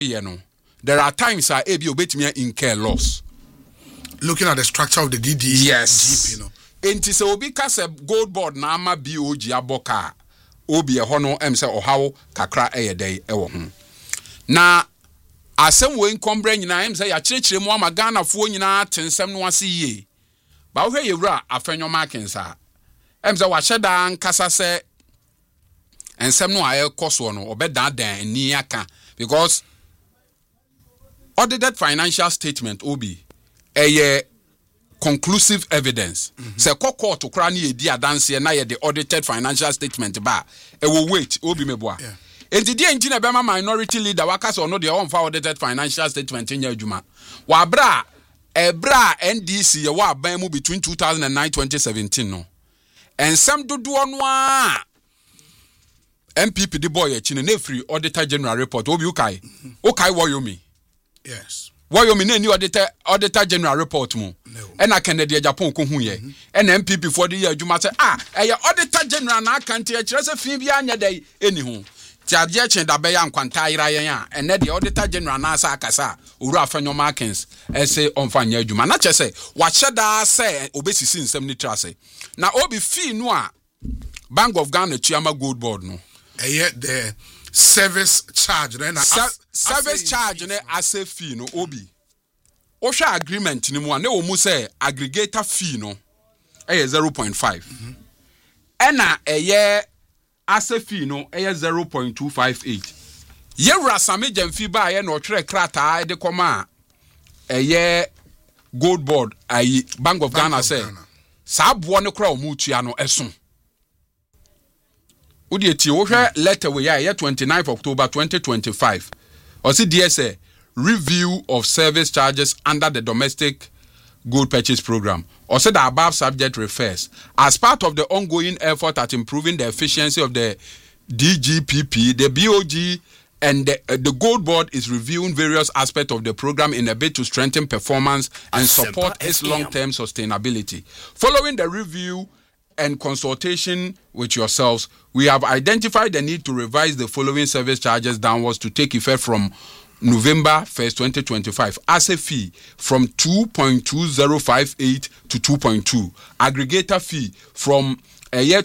there are times ebi obetimi incur loss. Looking at the structure of the DD, yes, GP, you know. Enti se obi ka se gold board na ama BOG aboka obi e ho no em se ohawo kakra eyedey ewo ho. Na asem we nkombra nyina em se ya kirekire mu ama Ghana fo nyina tensem no ase yie. Ba wo hwe yewura afenyo markensa. Em se wa hyeda nkasa se ensem no aye koso no obedan dan ni aka because audited financial statement obi eye conclusive evidence. Se court to kra ni edi adanse na ye the audited financial statement ba e will wait obi meboa. Enti die engineer be ma minority leader waka so no de on fa audited financial statement nya adwuma. Wa bra ebra NDC ye wa ban mu between 2009-2017 no. Ensem dodo no a MPP the boy echi na free auditor general report obi ukai. Ukai wo yomi. Yes. Why you mean any auditor general report mu? And I can the Japan ko hu ye. And MPP for the year you must say auditor general na kan tie kire se fin bia nya dai enihu. Ti ade chen da be ya nkwanta ira yen a and the auditor general na asa akasa owura Afenyo Markins say onfa nya adwuma na che se wa hyeda se obesisi nsem ni tra se. Na obi fee no a Bank of Ghana Chiama Gold Board no. The service charge then service charge ne asset fee no obi ohwa agreement ni mu a ne wo mu say aggregator fee no 0.5 ena asset fee no 0.258 yewura same jamfi ba ye no twere krata de koma Gold Board Bank of Ghana say sa bo ne kra o mu tua no eson Udieti wohwe letter we ya 29th October 2025. Osi DSA review of service charges under the domestic gold purchase program. Osi the above subject refers as part of the ongoing effort at improving the efficiency of the DGPP, the BOG and the Gold Board is reviewing various aspects of the program in a bid to strengthen performance and support its long-term sustainability. Following the review and consultation with yourselves, we have identified the need to revise the following service charges downwards to take effect from November 1st, 2025 as a fee from 2.2058 to 2.2. Aggregator fee from a year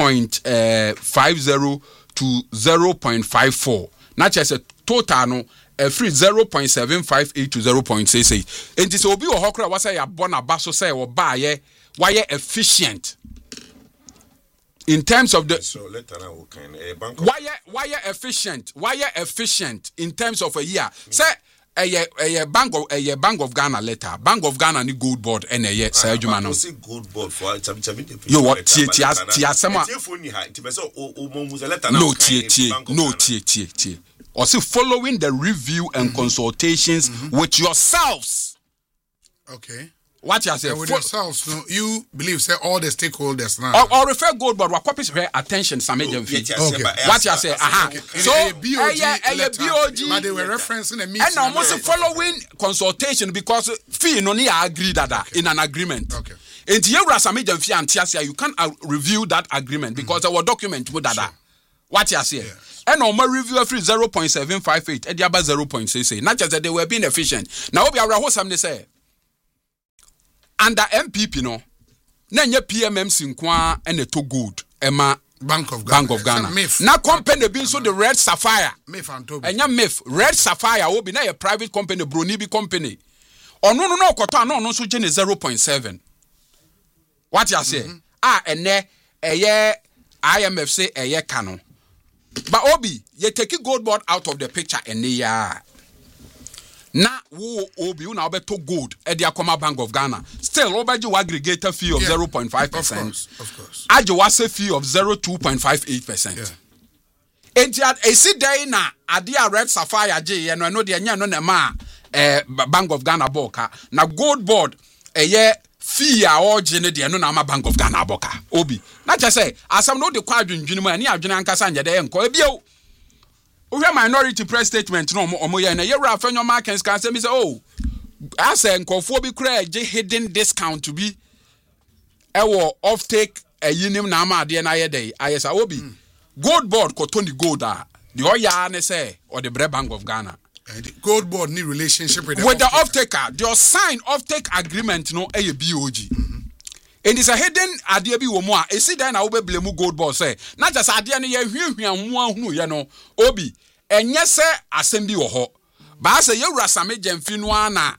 2.50 to 0.54. Not just a total no free 0.758 to 0.68. And this will be a hokra was a bona basso say or buy why efficient. In terms of the why efficient in terms of a year say a Bank of Ghana letter Bank of Ghana ni Gold Board and a year say adwuma no Gold Board for you what tie also following the review and consultations with yourselves. Okay. What you say? With yourselves, no, you believe say all the stakeholders now. Or refer Gold Board. What copies her attention? Some agent fee. Okay. What you say? So BOG. But they were referencing a meeting. And almost following consultation because fee no need agree that in an agreement. Okay. And you some agent fee and TSA you can't review that agreement because our document with that. What you say? And on my review free 0.758. And the other 0.68. Not just that they were being efficient. Now we are what some they say. Under MPP no na nye PMMC nkwa ene to gold ema Bank of Ghana na company bi so the Red Sapphire enya MIF Red Sapphire obi na ye private company broni bi company ono no okoto ano no so je ne 0.7 what you say ene eye IMF say eye ka no but obi ye take Gold Board out of the picture ene ya na wo obi una obeto gold e dia koma Bank of Ghana still obeji aggregator fee of 0.5%. Of course. Aje wase fee of 0.258%. Enti esi dey na ade a Red Sapphire je ye no de nya no na ma Bank of Ghana boka na Gold Board eye fee a oje ne de no na ma Bank of Ghana boka obi na che say asam no de kwa adwendwene mu ani adwene ankasa nya de enko ebio we minority press statement no omo ye na yewura Afenyo Markins can say me say I say nkofo bi kura je hidden discount to be ewo off take yinim na ma ade na ye dey ayesa obi Gold Board ko Tony Gold the oya ne say or the Bank of Ghana Gold board need relationship with the off-taker. The signed off-take agreement no a BOG. And it's a hidden idea be wo mo a esi dan na wo be blame gold board say na just idea no ye hwiehwia ho ahunu ye no obi enye se asem bi wo ho ba say yewura Same Gyamfi no ana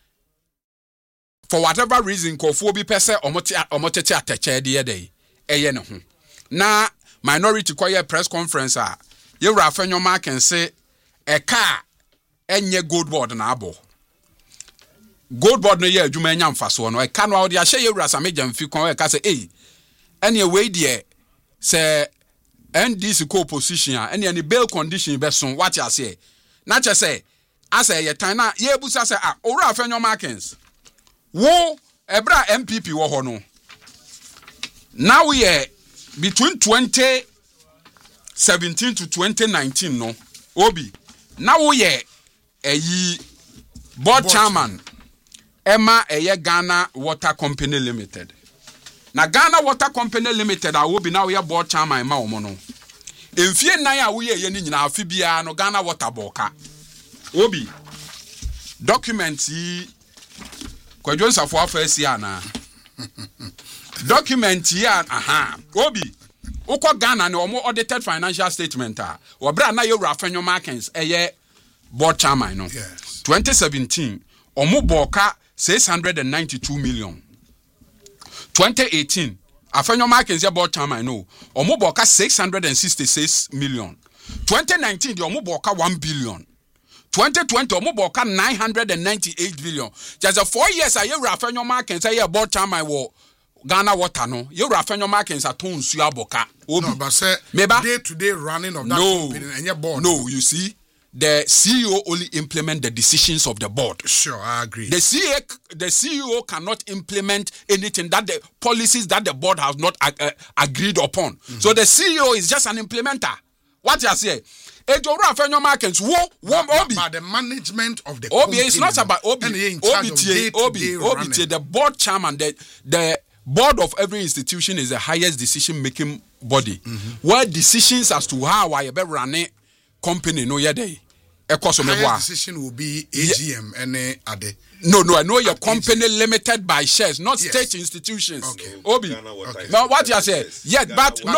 for whatever reason kofo bi pese omotete atache de ye dey eye ne ho na minority choir press conference a yewura Afenwoma can say eka enye gold board na abo gold board no ye adwuma nya mfaso no eka no awde ahye yewura Same Gyamfi kon eka say ene we de say NDC co-opposition ene ne bail condition be so what you say na che say asa ye tan na ye busa say owura Afenwoma Kens wo ebra MPP wo ho no now we between 2017 to 2019 no obi now we board chairman Emma Ghana Water Company Limited. Na Ghana Water Company Limited a will be now we board chairman ma omo no. Emfie nan a we ye ni nyina afi bia no Ghana Water Boka. Obi documents yi Kwadwo Nsafo afasi ana. Document yi obi ukọ Ghana ne omo audited financial statement a obra na yewura Afenwoma Kens board chairman no. Yes. 2017 omo boka 692 million. 2018 Afenwoma Kens board chairman no omo boka 666 million. 2019 the omo boka 1 billion. 2020 omo boka 998 billion. Just 4 years a yewura Afenwoma Kens board chairman wo Ghana Water no yewura Afenwoma Kens aton su aboka. No, but say day to day running of that company and your board. No, you see, the CEO only implement the decisions of the board. Sure, I agree. The CEO cannot implement anything that the policies that the board has not agreed upon. Mm-hmm. So the CEO is just an implementer. What you say? But the management of the company. It's not about the board chairman, the board of every institution is the highest decision-making body. Mm-hmm. Where decisions as to how I be running company no yede. Highest decision will be AGM and Ade. No, I know your company limited by shares, not state institutions. Okay. Obi. Okay. Now what you say? Yes, but the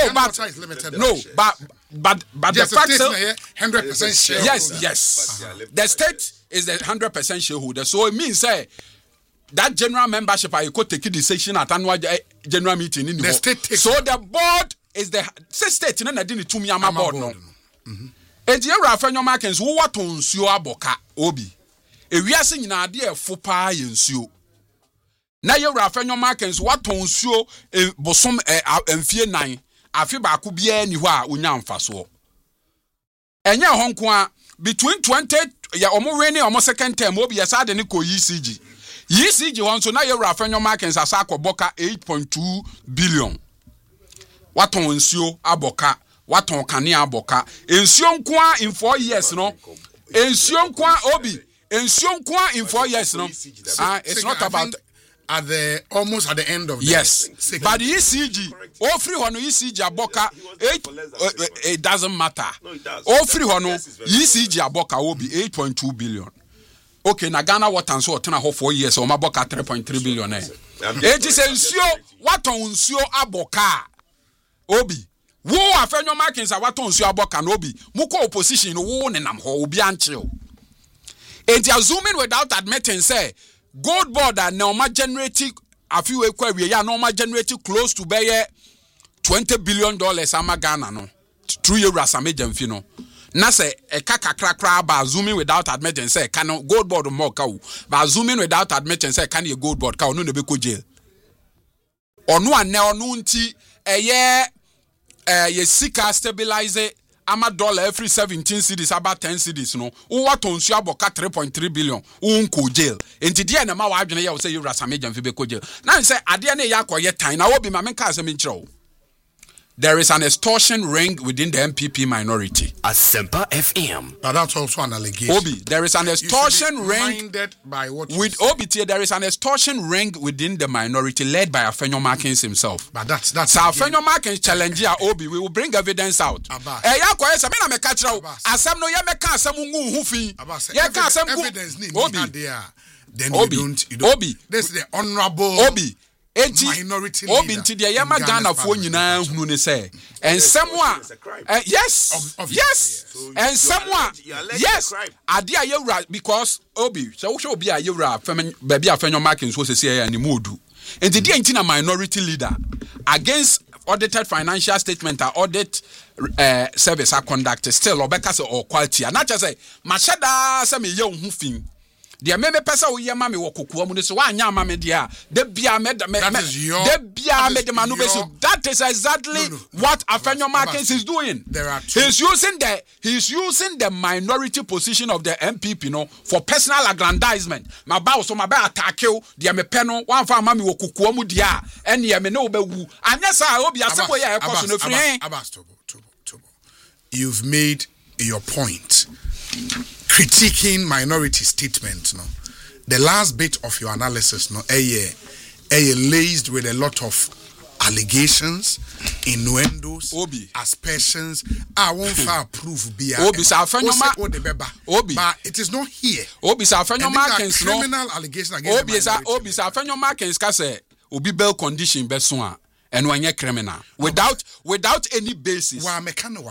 fact is 100% share. Yes. The state is the 100% shareholder. So it means that general membership I could take a decision at annual general meeting in the state. So the board is the state in the didn't to me am board no. Yewura Afenwoma Kens wo wato nsuo aboka obi. Ewiase nyina de efopa yensuo. Na yewura Afenwoma Kens wato nsuo bosom emfie nan afi ba ko bia ni ho a onya mfaso. Enye ho nko a between 20 ya omo we ni omo second term obi ya sa de ne ko ECG. ECG won so na yewura Afenwoma Kens asa akoboka 8.2 billion. Wato nsuo aboka waton kane aboka ensuo nkoa in 4 years no ensuo nkoa obi ensuo nkoa in 4 years no it's not about at the almost at the end of the yes but the ECG all free hono ECG aboka it doesn't matter all free hono ECG aboka obi 8.2 billion okay na Ghana Water so otena ho 4 years o maboka 3.3 billion it is ensuo waton nsuo aboka obi wo Afenwoma Kens wato nsu aboka no obi muko opposition no wo nenam ho obi ancheo enti assuming without admitting say gold board and normal generating afiwe kwa we ya normal generating close to be $20 billion ama Ghana no through yewura Same Gyamfi no na say kakakrakra ba assuming without admitting say can gold board mo ka wo ba assuming without admitting say can ye gold board ka no be ko jail onu ane onu nti ye sika stabilize ama dollar every 17 cedis about 10 cedis no what on su aboka 3.3 billion unko jail enti dia na ma wa adwene ye say yewura Same Gyamfi be ko jail na say ade na ye akoye tan na obi ma menka asem nkyerɛw there is an extortion ring within the MPP minority. Asempa FM. But that's also an allegation. Obi, there is an extortion ring by what with Obi. There is an extortion ring within the minority led by Afenyo Markins himself. But that's so Afenyo Markins challenge here, Obi. We will bring evidence out. Evidence need Obi. Then Obi. you don't. Obi. This is the honorable Obi. minority leader. Obi nti de yama Ghana fo nyina hunu ne say ensem a yes ensem a yes ade a yewura because Obi so wo hwe obi a yewura ba bia Afenyo Markins so sese ya ni modu enti de nti na minority leader against audited financial statement or audit service are conducted still obeka say or quality na cha say machada say me ye hu fin de me pesa wo ye ma me wo kokoa mu so wa anya ma me de a de bia me de manu be so that is exactly what Afenyo Markins is doing. He's using the minority position of the MPP for personal aggrandizement. My bow so my ba attack you de me pe no wan fa ma me wo kokoa mu de a ene me no be wu anya sa obi asebo ye e koso no free. You've made your point. Critiquing minority statements, the last bit of your analysis, laced with a lot of allegations, innuendos, aspersions. I won't far proof but it is not here. Criminal allegation against Afenyo Markins say obi bail condition besoa. And when you're criminal without any basis. One mechanic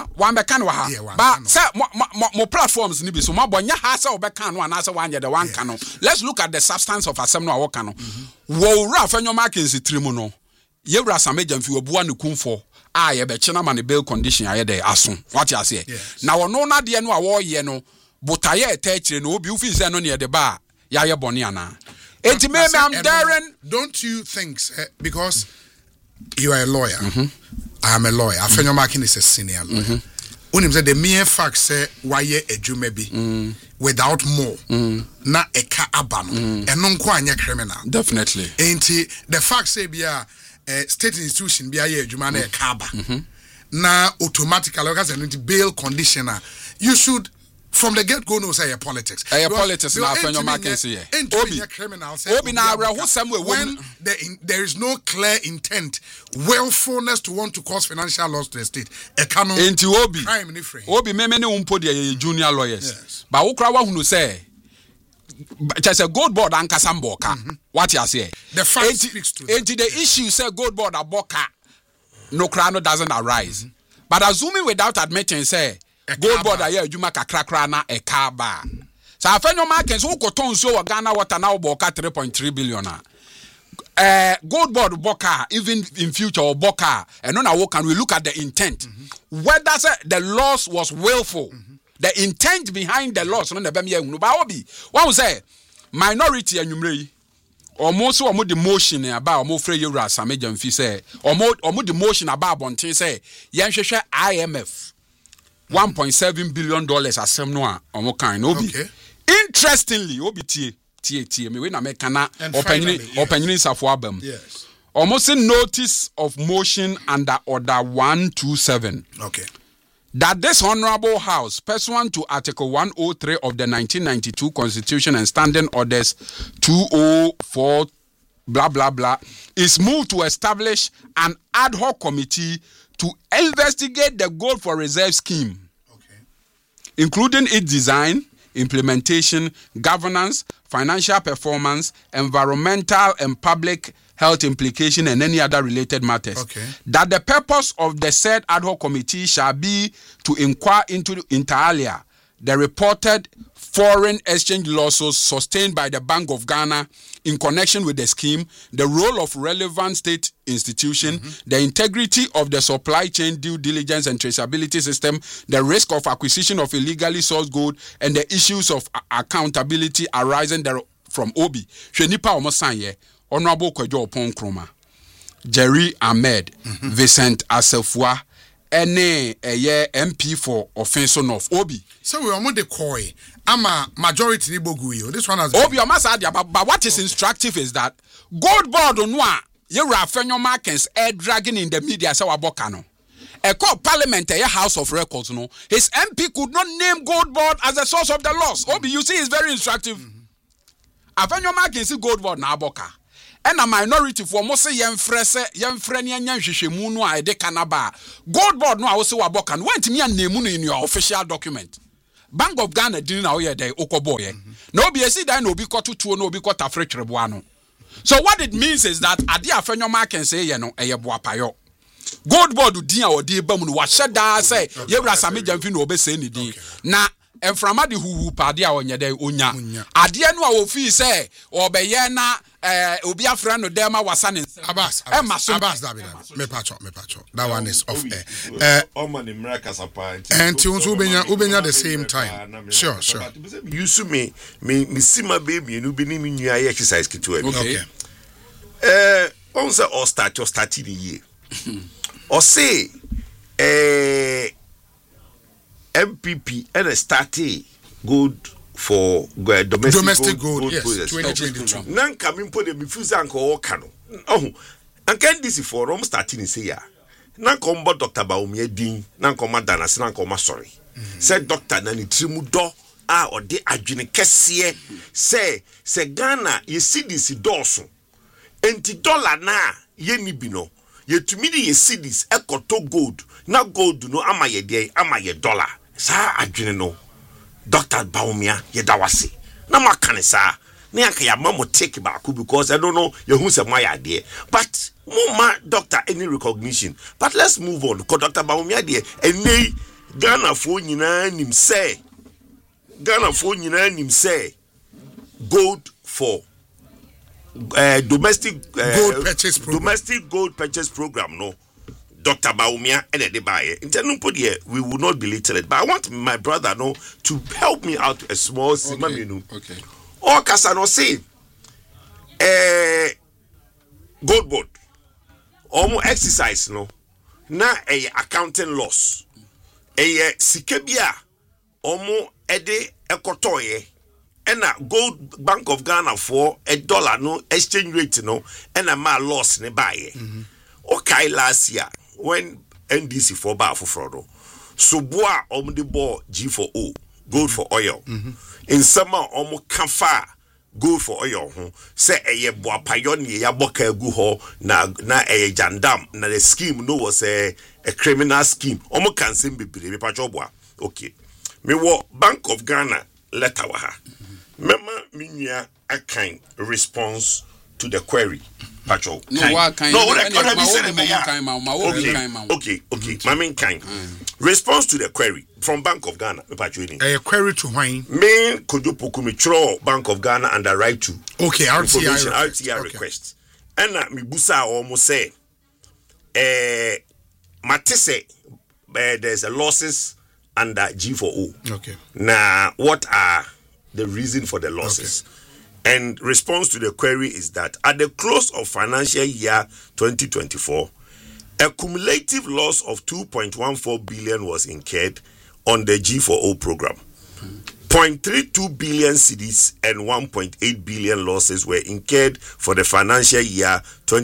but say more platforms nibi so mabonya ha say obeka no anase wanye the one cano. Let's look at the substance of asem no cano. Wo ra Afenyo Markins trimu no. Ye ra sameja mfi obua ne kumfo a ye be chena man bail condition aye dey aso. What you say? Na wono na de no a wo ye no botaye etachire no obi ufi se no ne de ba ya ye bone ana. Enti me I'm daring. Don't you think because you are a lawyer. I am a lawyer. Afenyo Markins is a senior lawyer. When him say the mere fact say why ye adwuma bi without more na eka abano eno nko anya criminal. Definitely. Enti the fact say bia state institution bia ye adwuma na eka aba na automatically because the bail conditioner you should from the get go no say politics. Politics na Afenyo Markins here. Obi na abrahu samwe when there is no clear intent, willfulness to want to cause financial loss to the state. Ekano. Enti Obi me ne umpo de junior lawyers. Yes. Ba wo kra wa hunu say just a gold board and kasamboka. What you say? The fact speaks to enti the issue say gold board aboka no krano doesn't arise. But assuming without admitting say gold board aye adwuma kakrakra na ekaba. So Afenyo Markins who koton so wa Ghana water now boka 3.3 billion. Gold board boka even in future or boka and on our can we look at the intent. Whether the loss was willful. The intent behind the loss no na be me hu ba obi. One say minority anwumrei almost omo the motion about omo free Euro Sameja mfi say omo the motion about bonten say yenhwehwe IMF $1.7 billion asem no a omo kan no bi. Interestingly obi tie me we na me kana opinion safo abam. Yes. Almost a notice of motion under order 127. Okay. That this honorable house, pursuant to Article 103 of the 1992 Constitution and Standing Orders 204 blah blah blah, is moved to establish an ad hoc committee to investigate the gold for reserve scheme, including its design, implementation, governance, financial performance, environmental and public health implication, and any other related matters. That the purpose of the said ad hoc committee shall be to inquire into inter alia the reported foreign exchange losses sustained by the Bank of Ghana in connection with the scheme, the role of relevant state institution, the integrity of the supply chain due diligence and traceability system, the risk of acquisition of illegally sourced gold, and the issues of accountability arising from Obi. Shenipa Omosanye, Honorable Kwadwo Opon Nkrumah, Jerry Ahmed, Vincent Assefuah, any MP for Offense North Obi. So we are more the koi. I'm a majority Niboguyo. This one has Obi Omasadia, but what is instructive is that gold board on one Yewra Fenyo Markins dragging in the media say wabokano. A court parliament, a House of Records, no. His MP could not name Gold Board as the source of the loss. Obi, you see, is very instructive. Fenyo Markins see Gold Board na aboka. And a minority for most young friend and Shishimunu a de Canaba. Gold Board no also wabokan. Went me and name in your official document. Bank of Ghana didn't know yet the Okoboye. No be a see that no be caught to no be caught a fresh rebuano. So what it means is that Adia Fenyo Markins say, you know, a boapayo. Gold Board do dia or dear bum was shed say, Yebra Sami Jamfin obe say ni di. Na and from Adi who padia on your day unya. Adia no will fee say, or Bayana, Ubia friend of Dema was son in Abbas David. Me pacho. That one is off air. And tunes Ubenya the same time. Sure. You see me see my baby, you be naming your exercise kit to it. Okay. Also, or starting the year. Or say, MPP and a starting good for domestic gold yes, process. 2022. Nan coming put the befuse anko kano. Oh, and can this for Rome starting in say ya. Nan combo Dr. Baumia Dean, nan comma danas, nan comma sorry. Said Dr. Nani Trimudo, or de adjune Kessie, say Ghana, ye see this dorso. Enti dollar na, ye nibino. Ye to me ye see this to gold. Na gold no ama ye day, ama ye dollar. Sa adwene no. Dr. Baumia ye dawase. Na makane sa. Ne anka ya mamo take back because I don't know ye hu se my idea. But mama doctor any recognition. But let's move on. Because Dr. Baumia there ene Ghana fo nyina nim say. Ghana fo nyina nim say gold for domestic gold purchase program no Dr. Baumia and the buyer. We will not be literate, but I want my brother no to help me out a small okay. Or Casano say gold board almost exercise no na a accounting loss a sikebia omo ede ekotoye. And a gold Bank of Ghana for $1 no exchange rate no and a ma loss ne buy. Okay, last year when NDC for bar for fraud. So boa the ball G4O gold for oil. In summer kamfa gold for oil. Say a boa pioneer ya boka gu ho na a jandam na the scheme no was a criminal scheme. Can sim be pachoboa. Okay. Me wo Bank of Ghana letter waha. Mema minya a kind response to the query. Patrol. Okay. Response to the query from Bank of Ghana. A query to wine. Main Kojopokumitro Bank of Ghana and the right to. Okay, RTI request. And mi busa almost say Matisse there's a losses under G4O. Okay. Now what are the reason for the losses? Okay. And response to the query is that at the close of financial year 2024, a cumulative loss of 2.14 billion was incurred on the G4O program. 0.32 billion cedis and 1.8 billion losses were incurred for the financial year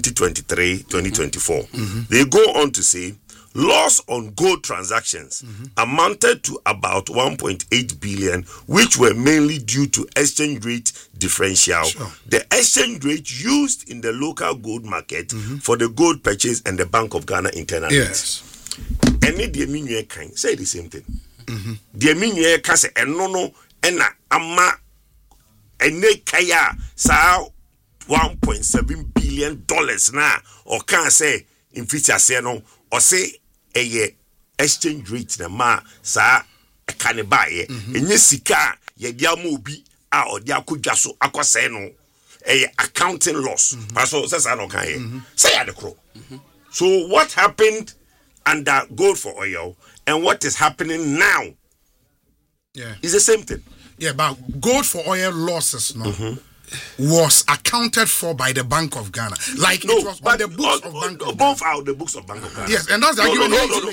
2023-2024. They go on to say loss on gold transactions amounted to about 1.8 billion, which were mainly due to exchange rate differential. Sure. The exchange rate used in the local gold market for the gold purchase and the Bank of Ghana internal rates. Any the minue kind say the same thing. The minue can say no ena ama ene kaya sa $1.7 billion na or can say in future say no or say a exchange rate na ma sa e kan bae enye sika ye dia ma obi a o dia kodwa so akose no accounting loss so say no kan say ya de kro. So what happened under gold for oil and what is happening now is the same thing. Yeah, but gold for oil losses was accounted for by the Bank of Ghana. Like it was on the books of Bank of Ghana. Both are the books of Bank of Ghana. Yes, and that's the argument.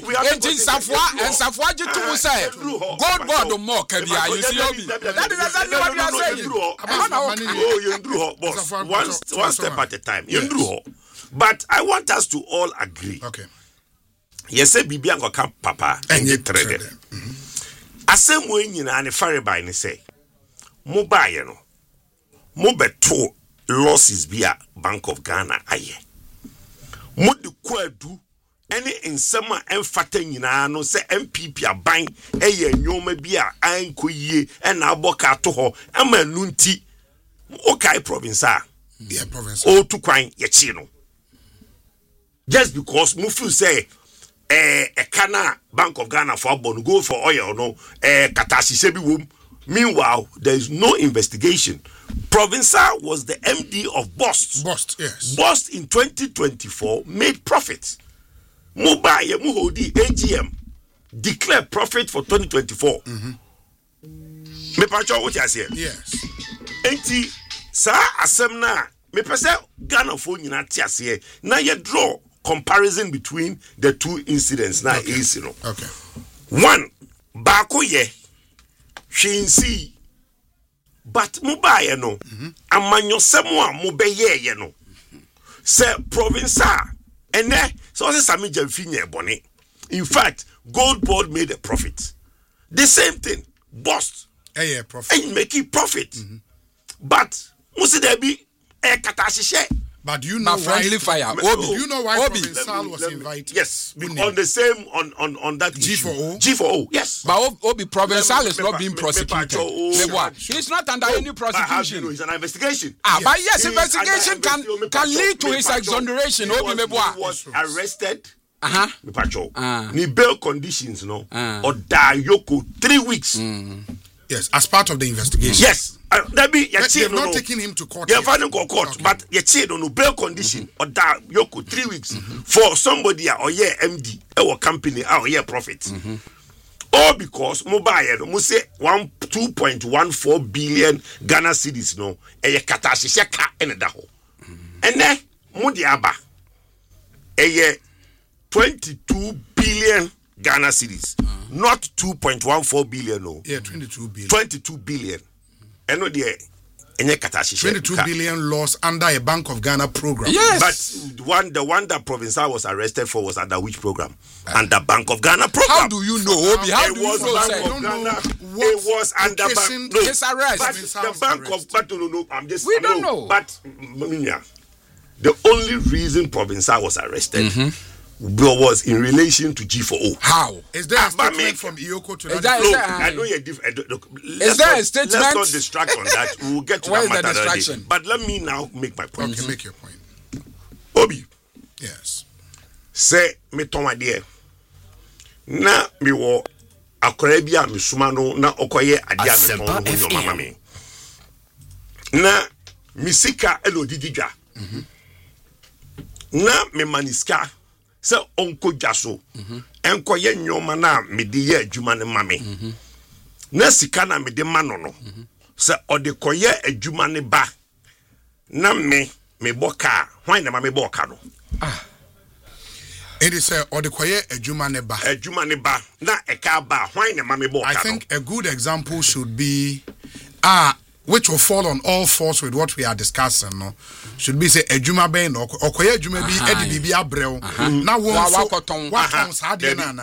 Safwa say gold board more kabia. You see Obi. That is exactly what you are saying. One step at a time. But I want us to all agree. Okay. Yes, say bibi ankoka papa and you trade. Asem we nyina ne fare by ne say. Mo ba ye no. Mo beto losses via Bank of Ghana aye. Mo de kwadu any nsema emfata nyina no se MPP aban eye nyoma bi a anko yie e na aboka to ho ama nunti okay province province o to kwan ye chi no just because mo feel say Kana Bank of Ghana for bon go for oil no katasise bi wom. Meanwhile there is no investigation. Provincial was the MD of Bost. Yes. Bost in 2024 made profit. Mubaye Muhodi AGM declared profit for 2024. Me pacho what you say? Yes. Enti sa asem na me pese Ghana for nyina ti ase na ye draw comparison between the two incidents na is no. Okay. One baako ye hwensi but mubaye no amanyosemo a mobeye ye no se provincial ene so se sami jamfi nye bone. In fact, Gold Board made a profit. The same thing, Bost profit and making profit. But musi there be katashishe. But you know friendly fire. Obi. You know why Provincial was invited? Yes, on the same on that G4O. G4O, yes. But Obi Provincial is not being prosecuted. He's not under any prosecution. You know, it's an investigation. But yes, investigation can lead to his exoneration. Obi Meboa was arrested. Ni bail conditions, no, or die Yoko 3 weeks. Yes, as part of the investigation. Yes. They're not taking him to court. They're finding court, okay. But you no bail condition or da Yoko 3 weeks for somebody or MD or company or profit. All because mobile no say 2.14 billion Ghana cedis no e katashi sheka ene da ho. Ene mudiaba e 22 billion Ghana cedis. Not 2.14 billion no. Yeah, 22 billion. 22 billion. And no there. 22 billion loss under a Bank of Ghana program. Yes. But the one that Provincial was arrested for was under which program? Under Bank of Ghana program. How do you know, Obi? How do you know? Bank of Ghana. It was under his arrest. But the Bank of no, I'm just we don't know. But the only reason Provincial was arrested was in relation to G4O. How? Is there a statement from Iyoko to that? I know you're different. Is there a statement? Let's not distract on that. We'll get to that matter distraction? But let me now make my point. Okay, make your point. Obi. Yes. Say me tonwa de. Na me wo akora bia me suma no na okoye ade a me ton no mama me. Na me sika elodididwa. Na me maniska se onko jaso enkoye nyoma na me de ye adwuma ne mame na sika na me de mano no se ode koye adwuma ne ba na me boka hwan na me boka no it is ode koye adwuma ne ba na eka ba hwan na me boka no. I think a good example should be which will fall on all fours with what we are discussing, no? Should be say ejuma ben no okoye ejuma bi edi bibi abrel na won so what sadie na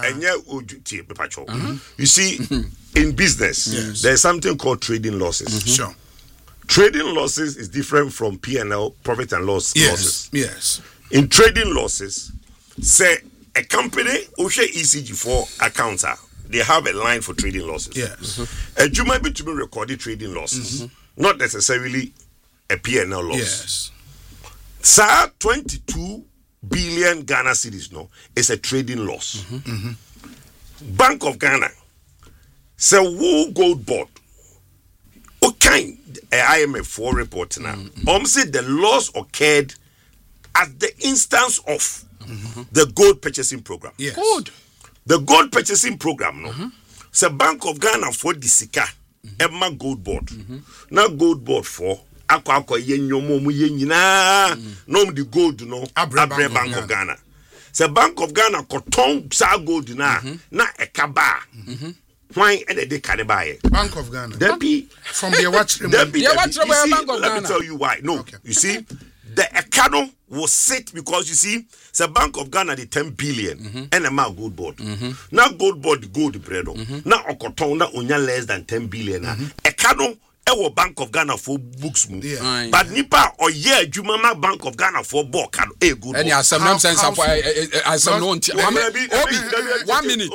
you see in business there is something called trading losses. Sure. Trading losses is different from P&L, profit and loss losses. Yes. In trading losses, say a company Oshe ECG4 accounter, they have a line for trading losses. Yes. A Juma be to be recorded trading losses, not necessarily a P&L loss. Yes. Sir, 22 billion Ghana cedis no is a trading loss. Bank of Ghana say who Gold Board okay IMF 4 report now. Say the loss occurred at the instance of the gold purchasing program. Yes. Good. The gold purchasing program no. Say Bank of Ghana for the sika Emma Gold Board. Now Gold Board for akwa yenyomo mu yenyina nom the gold no abre Bank of Ghana. Say Bank of Ghana koton sa gold na ekaba. Why and they carry by Bank of Ghana. That be from the watch Bank of Ghana. Let me tell you why. No, okay. You see, the Ekano will sit because you see, the Bank of Ghana the 10 billion and a man gold board. Now gold board gold bredo. Now Okotona unya less than 10 billion. Ekano ewo Bank of Ghana for books mu. But nipa or yeah Jumama Bank of Ghana for book and a good. Any some sense of I some no 1 minute.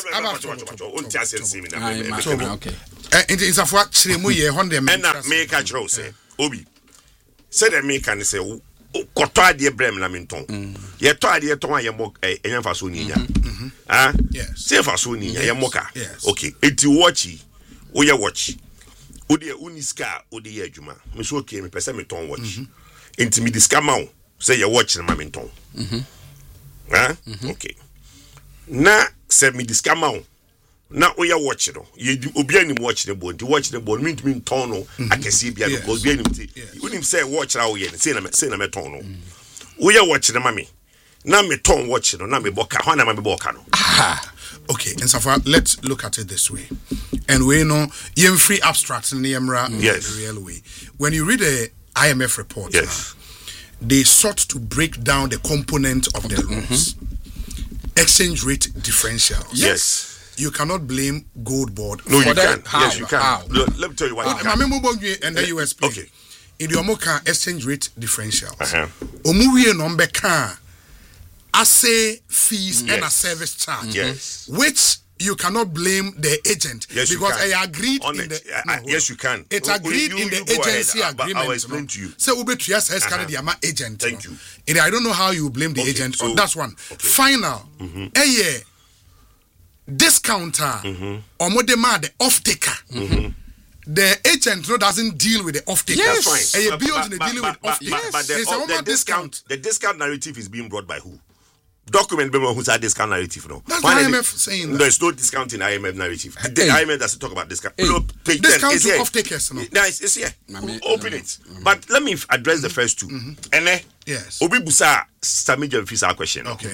Okay. It's a fact chiremu ye honde and make a chow say Obi. Said the make and say koto ade brem na menton. Ye to ade ton ye mok enyan fa so ninya. Ah? Yes. Say fa so ninya ye moka. Yes. Okay. Enti watchi. Wo ye watch. Odi uniska odi ye adwuma. Me so okay me pese me ton watch. Enti me diska ma wo say ye watch na me ton. Ah? Okay. Na say me diska ma wo na oya watch no ye obi anim watch the ball watch the ball mean ton no akese bia because obi anim say unim say watch ra oye say na me ton no oya watch the mami na me ton watch no na me boka ho na me boka no okay, and so far let's look at it this way, and we know you free abstract in the EMRA yes. the real way. When you read the IMF report, yes. They sought to break down the component of the loans. Exchange rate differentials. Yes. You cannot blame Gold Board. No, you can. How? Yes, you can. How? Let me tell you why. And then you explain. Okay. In the Omoka exchange rate differentials. Omuwie number can assay fees and a service charge. Yes. Which you cannot blame the agent yes, because I agreed on in it. the yes you can. It agreed in the agency agreement. I will explain to you. So Ube Trias has kind of the agent. Thank you. And I don't know how you blame the agent so, on that one. Okay. Final. Discounter or more demand the off taker. The agent doesn't deal with the off taker. Yes. That's fine. Dealing with off taker. But the discount narrative is being brought by who? Document who's that discount narrative no. That's the IMF saying that. There's no discount in IMF narrative. The IMF doesn't talk about discount. No, page discount 10 to off takers. No. Nice, it's here. Open it. But let me address the first two. Yes. Obi Busa Samijan Fisa question. Okay.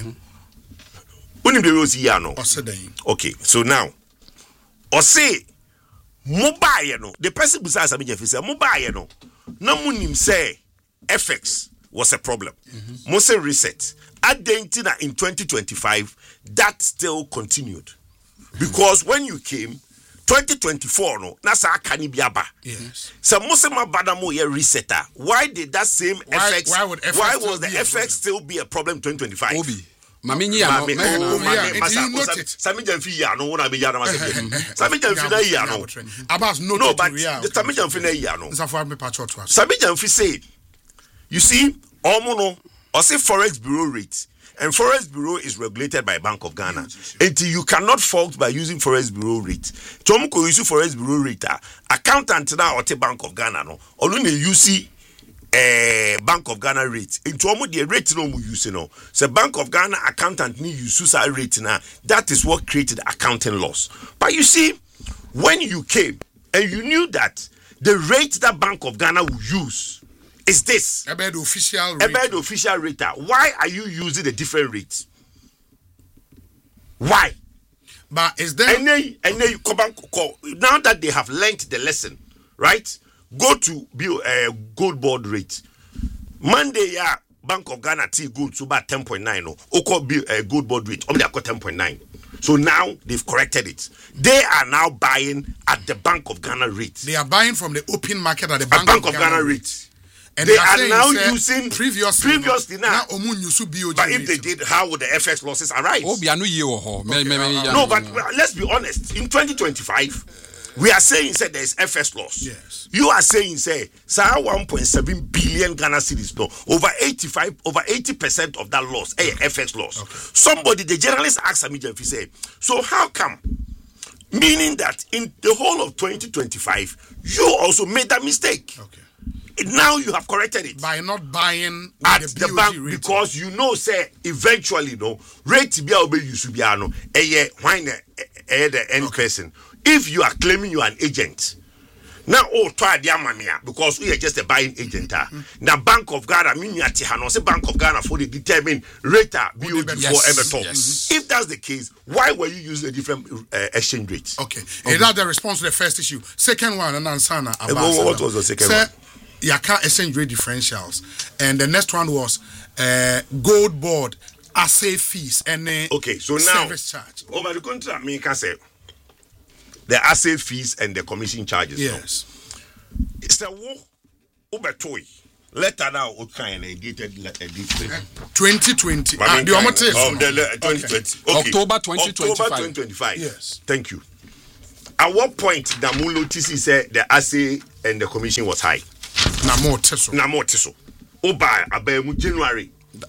Okay, so now say mobile no the person Busa Samijan Fisa mobile no na munim say FX was a problem. Mose reset. Adentina in 2025 that still continued because when you came 2024 no na sa akani biaba yes so musema badamo ye resetter why did that same FX why was the FX still be a problem in 2025 Obi mami nyi ya no Sami Jamfi ya no wona be ya no Sami Jamfi na ya no Abbas no but Sami Jamfi na ya no Sami Jamfi said you see omo or say Forex Bureau rate, and Forex Bureau is regulated by Bank of Ghana. Until you cannot fault by using Forex Bureau rate. Tomko use Forex Bureau rate. Accountant now or Bank of Ghana no. Only you see Bank of Ghana rate. Into almost the rate no mu use no. So Bank of Ghana accountant ni use that rate now. That is what created accounting loss. But you see, when you came and you knew that the rate that Bank of Ghana will use is this about the official rate. Why are you using a different rate? Why? But is there and then you come back now that they have learnt the lesson, right? Go to bill gold board rate. Monday Bank of Ghana T gold to about 10.9 no. Oko bill gold board rate. Only got 10.9. So now they've corrected it. They are now buying at the Bank of Ghana rate. They are buying from the open market at the Bank of Ghana rate. And they are now using previously now. But if they did, how would the FX losses arise? No, but let's be honest. In 2025, we are saying there is FX loss. Yes. You are saying 1.7 billion Ghana cedis. No, over 80% of that loss, FX loss. Okay. Somebody, the journalist asked me, say, so how come? Meaning that in the whole of 2025, you also made that mistake. Okay. Now you have corrected it by not buying at the bank rate. Because you know, say eventually, no rate be obey you should be no the end person. If you are claiming you are an agent, now try the amania because we are just a buying agent. The Bank of Ghana, say Bank of Ghana for the determine rate BOD for Everton. Yes. If that's the case, why were you using a different exchange rate? Okay. Is that the response to the first issue? Second one, and Ansana. What was the second one? Yaka exchange rate differentials, and the next one was gold board assay fees and okay. So now service charge. Over the contract, me can say the assay fees and the commission charges. Yes. It's a war over toy. Letter now, okay, dated 2020. The 2020. Okay. October 2025. October 2025. Yes. Thank you. At what point the Mulo TC said the assay and the commission was high? Namo Teso. Oba Abemu January.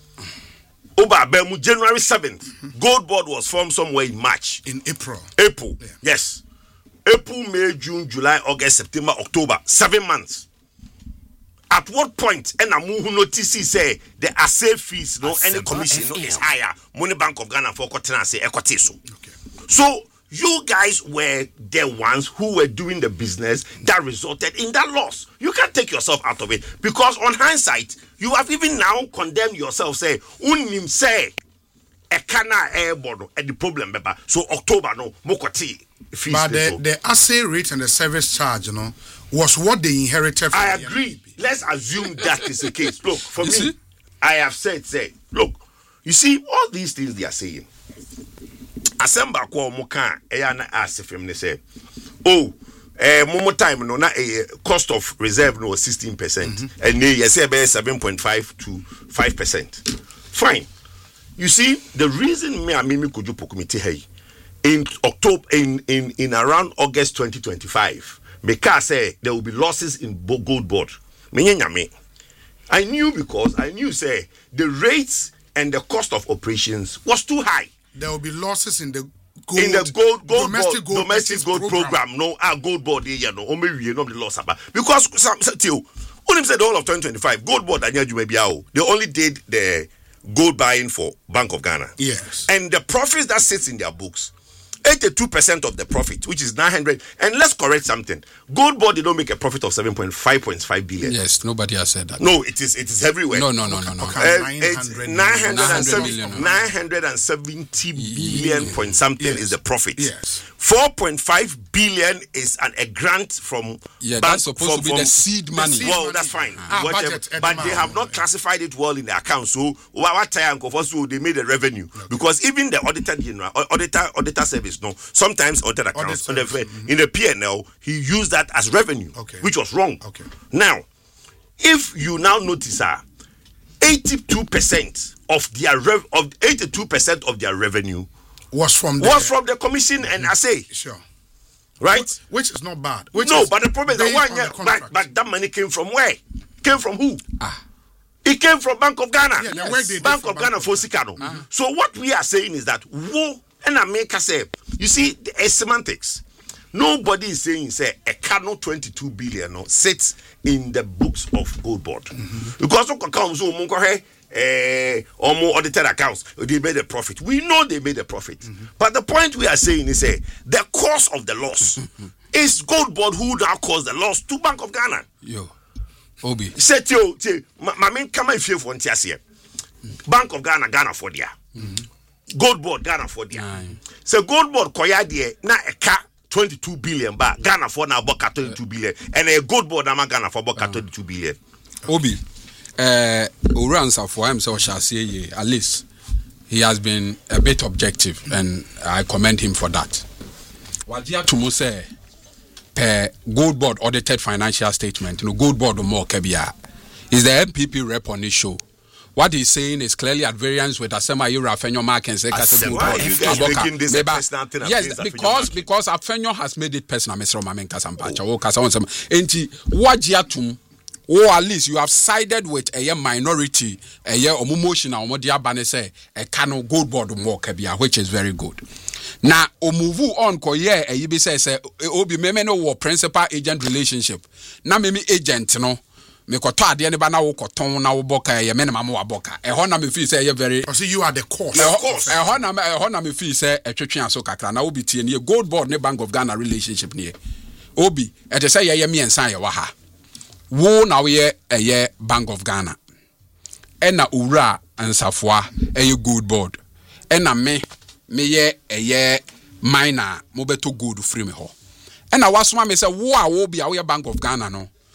January 7th. Gold board was formed somewhere in March. In April. Yeah. Yes. April, May, June, July, August, September, October. 7 months. At what point Enamu notice say the assay fees no any commission no is higher? Money Bank of Ghana for say equity so. So you guys were the ones who were doing the business that resulted in that loss. You can't take yourself out of it because on hindsight, you have even now condemned yourself. Say, unim say, a cana airborne at the problem, Beba. So October no mokoti. But the assay rate and the service charge, was what they inherited from I agree. Let's assume that is the case. Look, for me, I have said, look, you see, all these things they are saying. Asemba kwa muka eyana asifem ne say momo time no na cost of reserve no 16% and you say be 7.5 to 5%. Fine. You see, the reason me and Mimi Kujupo committee hey in October in around August 2025 because say there will be losses in gold board. I knew because I knew say the rates and the cost of operations was too high. There will be losses in the domestic gold program. No, our gold board here, no, only we no the loss about because some till only said the whole of 2025 gold board and they only did the gold buying for Bank of Ghana. Yes, and the profits that sits in their books. 82% of the profit, which is 900, and let's correct something. Gold board, they don't make a profit of 7.5 billion. Yes, nobody has said that. No, it is everywhere. No. It's 970 billion point something is the profit. Yes. 4.5 billion is a grant from that's supposed to be the seed money. Well, that's fine. But they have not classified it well in the account. So what time they made a revenue because even the auditor service, no, sometimes auditor accounts in the P&L he used that as revenue, which was wrong. Now, if you now notice 82% of their 82% of their revenue was from the commission and assay. Sure. Right? Which is not bad. But the problem is but that money came from where? Came from who? It came from Bank of Ghana. Bank of Ghana for Sikano. So what we are saying is that and America say, you see, the semantics. Nobody is saying say a Kano 22 billion sits in the books of Gold Board. Because more audited accounts, they made a profit. We know they made a profit. But the point we are saying is the cause of the loss is Gold Board who now caused the loss to Bank of Ghana. Yo, Obi. Set my main come if you want here. Bank of Ghana for there. Gold Board Ghana for there. So Gold Board koya there na eka 22 billion ba Ghana for now boka 22 billion and a Gold Board na Ghana for boka 22 billion. Obi. Uransa for him so shall say at least he has been a bit objective and I commend him for that. Wajia tumu say per Gold Board audited financial statement, Gold Board more kebia is the MPP rep on this show. What he's saying is clearly at variance with Asema Yura Afenyo Mark and Sekase Gold Board. Yes, because Afenyo has made it personal, Mr. Mamen Kasampacha. Enti Wajia tum. Or at least you have sided with a minority, a emotional, a Kano Gold Board more kebia, which is very good. Now, move on koye a yibi says obi memeno war principal agent relationship. Na memi agent no me koto ade ne ba na wo koton na wo boka ye minimum wa boka. E ho na me feel say ye very see you are the cause. E ho na me feel say e twetwe aso kakra na obi tie ne Gold Board ne Bank of Ghana relationship ne. Obi e te say ye miensan ye wa ha. Wo na we ye Bank of Ghana. Ena ura ansafoa ye Gold Board. Ena me ye minor mobeto gold free me ho. Ena wasoma me say wo a wo bia we Bank of Ghana no.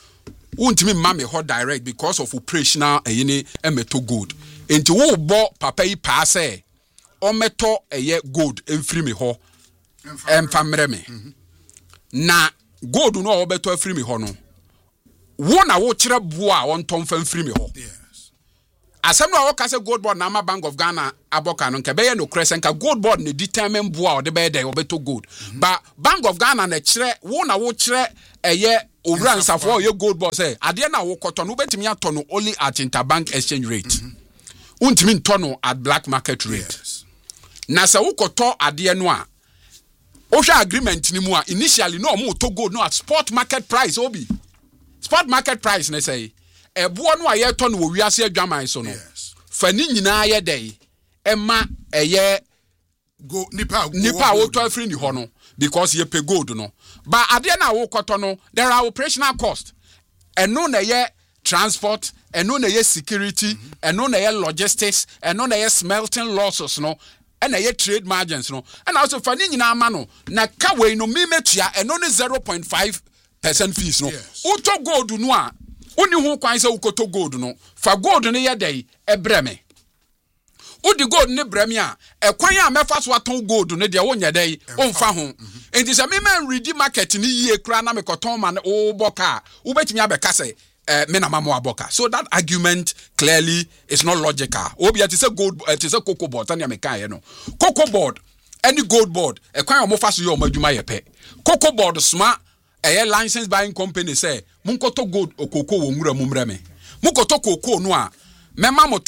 wontimi ma me ho direct because of operational ayene emeto gold enti wo bo papa yi pa say o meto eye gold emfiri me ho emfamre me na gold no o beto afiri me ho no wo na wo kire bo a won ton fa mfiri me ho asem no wo ka say gold board na ma Bank of Ghana aboka no nke be ye no crescent ka gold board ne determine bo a o de be dey o beto gold but Bank of Ghana na kire wo na wo kire eye over and for your gold board say ade na wo koto no betimi ato no only at interbank exchange rate untimi nto no at black market rate na se wo koto ade no a wo hwa agreement ni mu a initially no mo to gold no at spot market price obi spot market price na say ebo no a ye to no wo wiase adwaman so no fa ni nyina ye dey ema eye go nipa wo to afri ni ho no because ye pay gold no but ade na wo koto no there are operational cost eno na ye transport eno na ye security eno na ye logistics eno na ye smelting losses no ena ye trade margins no and also fa ni nyina ama no na ka we no me metua eno ne 0.5% fees no uto gold no a oni ho kwan se ukoto gold no fa gold ne ye dey ebreme udi gold ne bremi a ekwan a mefa so aton gold ne de wonya dey onfa ho enti se me man ready market ni yie kra na me koton man o boka wo betimi abeka se me na mamo aboka so that argument clearly is not logical obi ati say gold ati say cocoa board tani ameka ye no cocoa board any gold board ekwan o mo fa so ye o madwuma ye pe cocoa board sma a license buying company say munkoto gold okoko wo nwura mumre me munkoto cocoa no a mema mo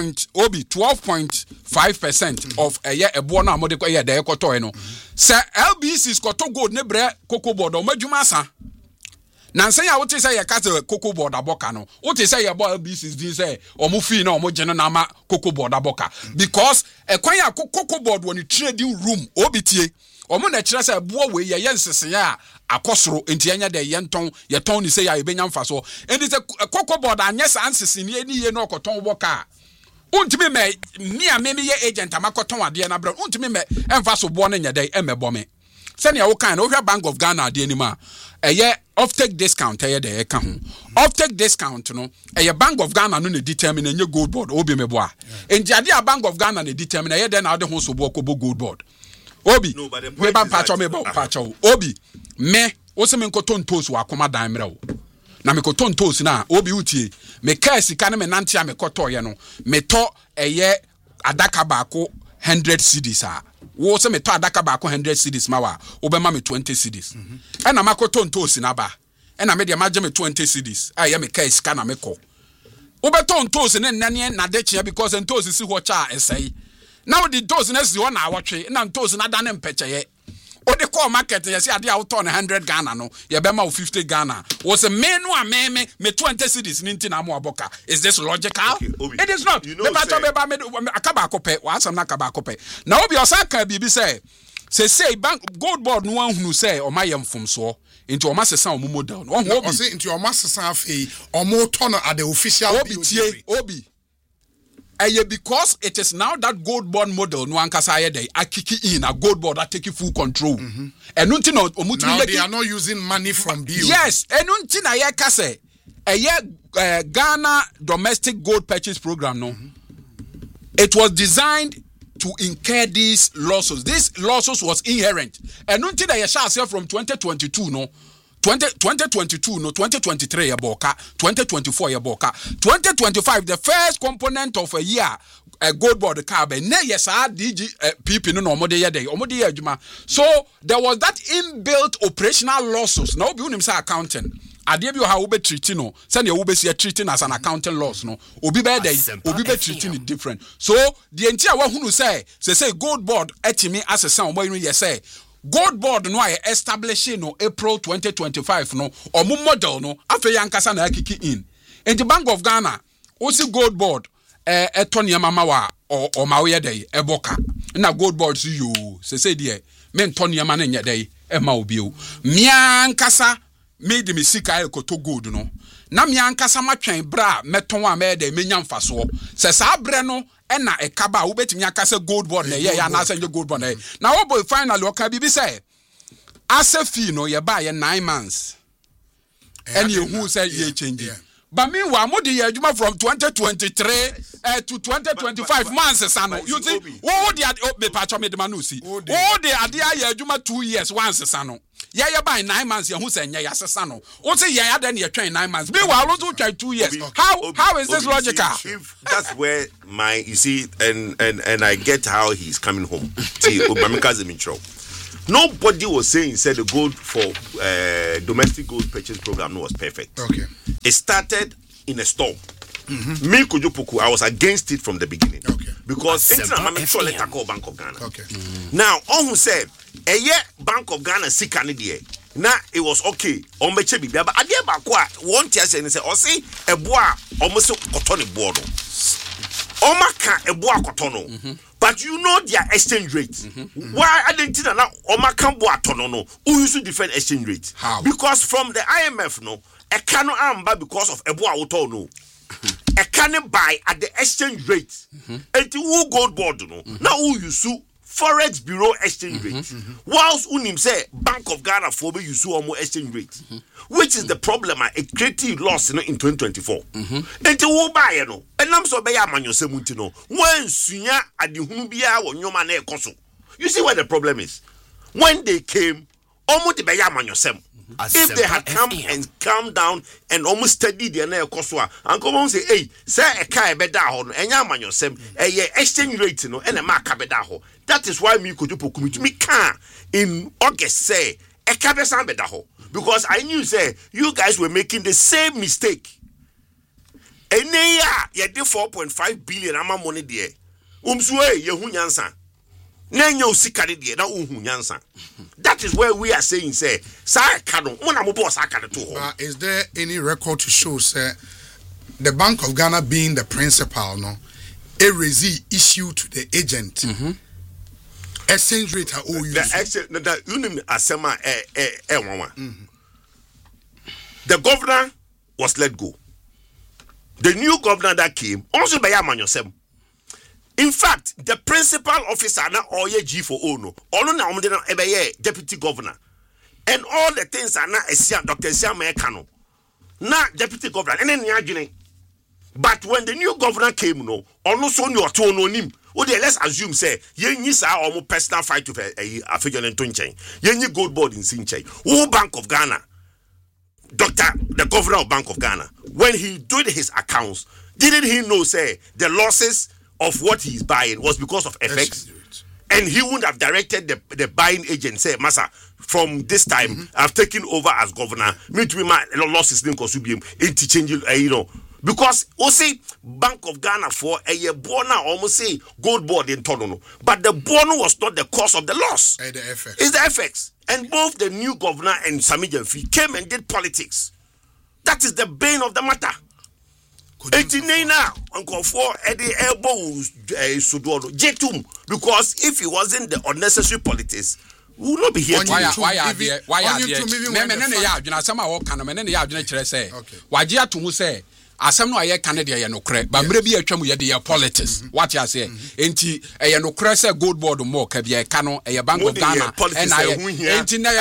12.5% of ebo no amode ko ye de ekoto no se LBCs koto gold ne bre cocoa board o madwuma sa nansen ya wote say ye ka se cocoa board aboka no wote say ye bo LBCs din say omo fi na omo gene na ma cocoa board aboka because ekwan ya cocoa board woni trading room obitie omo na kire say bo we ye nsesen ya akosoro enti anya de ye ton ni say ya ebenya mfaso enti say cocoa board anya sa nsesen ni ye no okoton boka untimi me me ye agent amakoton ade na bra untimi me emfaso bo na nya de emebo me senior wo kan no hwa Bank of Ghana ade ni ma eye offtake discount eye de ka ho offtake discount no eye Bank of Ghana no ne determine nye gold board obi mebo a enti ade a Bank of Ghana ne determine eye de na ade ho so bo ko gold board obi we ban pacho me bo pacho obi me wo se me nkoton toast wa akoma dan mre wo na me koton toast na obi utie me ka sika na me nante a me koto ye no me to eye adaka baako 100 cedis a wo se me to adaka baako 100 cedis ma wa wo be ma me 20 cedis e na makoton toast na ba e na me de ma je me 20 cedis a ye me ka sika na me ko wo be ton toast ne nane na de chia because en toast si ho cha esai now the toast na si ho na awotwe na toast na da ne mpecheye o de call market ye say ade a wo ton 100 Ghana no ye be ma 50 Ghana wo se me no a me 20 cedis ni nti na mo aboka is this logical? Okay, it is not. You know, me akaba akope wa asam na akaba akope na obi osaka bibi say bank gold board no anhunu say o mayem fomso into o masesa o model no ho obi say into o masesa afei o mo ton at the official obi because it is now that gold bond model no ankasa ye dey akiki in a gold board that take full control enunti no omutu now they are not using money from BOD. Yes enunti na ye ka say Ghana domestic gold purchase program no it was designed to incur these losses. This losses was inherent enunti na ye shall say from 2022 no 2022 no 2023 ya boka 2024 ya boka 2025 the first component of a year a gold board carbon ne yes DG PP no omode ye dey omode ye adwuma so there was that inbuilt operational losses now be unim say accounting ade bi o ha wo be treat no say na wo be see treating as an accounting loss no obi be dey obi be treating it different so the entire wa hunu say gold board etimi asesa omo yin ye say gold board no I establishing no April 2025 no omo model no afa yankasa na akiki in the Bank of Ghana osi gold board etoni mama wa o ma we dey eboka na gold board si yo say dey me ntoni ma na nya dey e ma obi o miankasa made me sika ekoto gold no na miankasa matwen bra meton a me dey menya mfaso se sa bre no na ekaba wo betimi akase gold board na ye ya na ase gold board na wo boy finally o ka bibi say ase fee no ye ba ye 9 months and who said ye changing. But meanwhile, Modi Yajuma from 2023 to 2025 months, Sano. You see, oh, the Pacha Manusi. Oh, the Adia Yajuma 2 years once, Sano. Yeah, by 9 months, who say Yasano. Oh, say yeah, then you train 9 months. Meanwhile, also try 2 years. How is this logical? That's where you see, and I get how he's coming home. See, Obamika's in trouble. Nobody was saying said the gold for domestic gold purchase program was perfect. Okay. It started in a storm. Me Kojopoku, I was against it from the beginning. Okay. Because Bank of Ghana. Okay. Now, on who said a year Bank of Ghana sick candidate. Now it was okay. On me chebi, but I did back what one tear say or say a bois almost cotton board. Omaka a bois cotono. But you know their exchange rate. Why I didn't know now Omaka bois tono who used to defend exchange rate? How? Because from the IMF no, a cano amba because of a bois autono. A can buy at the exchange rate. And who gold board no. Now who you sue Forex Bureau exchange rate. Whilst unim say Bank of Ghana for you sue almost exchange rate. Which is the problem? It created loss in 2024. And who buy no. And I'm so baya man yourself no. When sunya at the humbia or your man koso. You see what the problem is? When they came, almost the baya man yourself. If they had come and calm down and almost studied their nail koswa and come on say, hey, say a car beda hon and yaman yourself a exchange rate no and a mark beda ho. That is why me could do me can in August say a cabesan beda ho. Because I knew say you guys were making the same mistake. And you did 4.5 billion ama money there. Umsue yehunyansa. That is where we are saying, say, is there any record to show, sir, the Bank of Ghana being the principal, no, a resi issue to the agent, exchange rate, the governor was let go. The new governor that came also by yourself. In fact, the principal officer na oye G4O no. All na omde na ebeye deputy governor. And all the things are na esia Dr. Siama Ekano. Na deputy governor ene ni adwene. But when the new governor came no, ono so ni oto no nim. O dey let's assume say yenyi sa omo personal fight with afejo nto nchen. Yenyi gold board in Sinchen. Who Bank of Ghana? The governor of Bank of Ghana, when he did his accounts, didn't he know say the losses of what he's buying was because of FX, and he wouldn't have directed the buying agent say, "Massa, from this time I've taken over as governor. Me to be my losses didn't cost him into changing, because see Bank of Ghana for a year born almost say gold board in Tonono, but the bond was not the cause of the loss. The FX. It's the FX, and both the new governor and Sami Jamfi came and did politics. That is the bane of the matter. 89 now, Uncle for Eddie elbow Sudono Jetum, because if he wasn't the unnecessary politics, we would not be here. Why are there? Some are kind of men and the say, why Gia to say, as some no I Canada no credit, but maybe a chum with the politics. What you say, ain't he a no cresser gold board more cabia cano, a Bank of Ghana, and I ain't in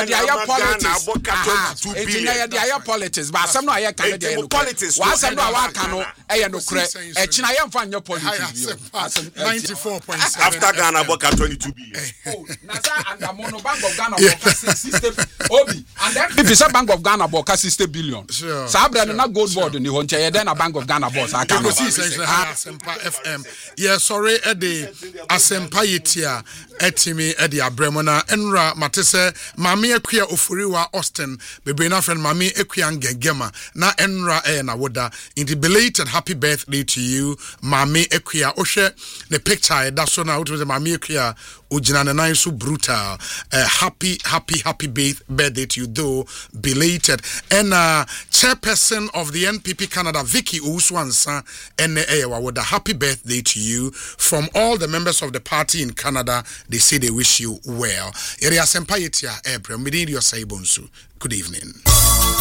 the politics, but some no I Canada politics. Why some no I cano, a no credit, a China find your politics. 94.7 after Ghana Boca 22 billion. Nasa and the Mono Bank of Ghana Boca 60 Obi, and then if Bank of Ghana Boca 60 billion. Sabra not gold board in the Honcha, then a Bank of Ghana boss. I can't see Asempa FM. Yeah, sorry, Eddie Asempa Yitia, Etimi, Eddie Abremona, Enra, Matese, Mami Equia Ofuriwa Austin, Bebena friend Mami Equian Gema, Na Enra na Woda. In the belated happy birthday to you, Mami Equia Oshe, the picture, that's so now it was a Mami Equia Ujinana so brutal. Happy birthday to you, though belated. And chairperson of the NPP Canada, Vicky Ouswansa, with a happy birthday to you. From all the members of the party in Canada, they say they wish you well. Good evening.